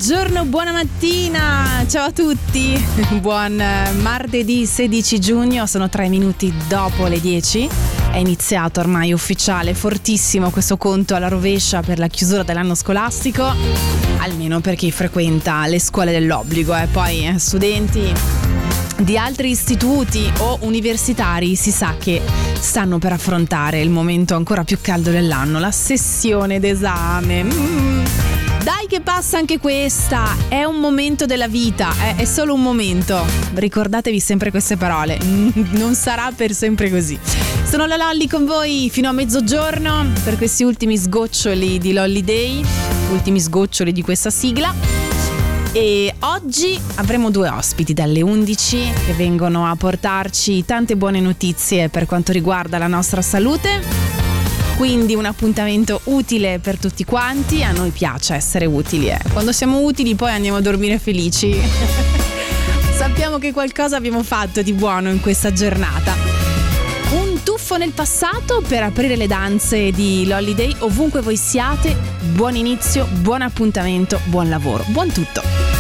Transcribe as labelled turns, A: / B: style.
A: Buongiorno, buona mattina, ciao a tutti. Buon martedì 16 giugno, sono 3 minuti dopo le 10. È iniziato ormai ufficiale, fortissimo questo conto alla rovescia per la chiusura dell'anno scolastico, almeno per chi frequenta le scuole dell'obbligo. Poi studenti di altri istituti o universitari si sa che stanno per affrontare il momento ancora più caldo dell'anno, la sessione d'esame. Dai che passa anche questa, è un momento della vita, è solo un momento. Ricordatevi sempre queste parole, non sarà per sempre così. Sono la Lolli con voi fino a mezzogiorno per questi ultimi sgoccioli di Lolly Day, ultimi sgoccioli di questa sigla. E oggi avremo 2 ospiti dalle 11 che vengono a portarci tante buone notizie per quanto riguarda la nostra salute. Quindi un appuntamento utile per tutti quanti. A noi piace essere utili. Quando siamo utili poi andiamo a dormire felici. Sappiamo che qualcosa abbiamo fatto di buono in questa giornata. Un tuffo nel passato per aprire le danze di Lolly Day ovunque voi siate. Buon inizio, buon appuntamento, buon lavoro, buon tutto.